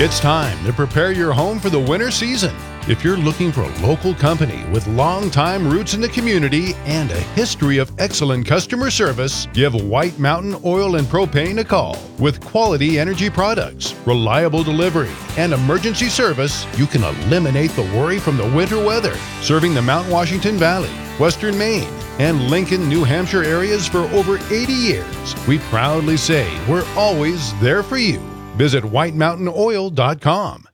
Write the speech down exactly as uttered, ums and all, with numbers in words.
It's time to prepare your home for the winter season. If you're looking for a local company with long-time roots in the community and a history of excellent customer service, give White Mountain Oil and Propane a call. With quality energy products, reliable delivery, and emergency service, you can eliminate the worry from the winter weather. Serving the Mount Washington Valley, Western Maine, and Lincoln, New Hampshire areas for over eighty years, we proudly say we're always there for you. Visit white mountain oil dot com.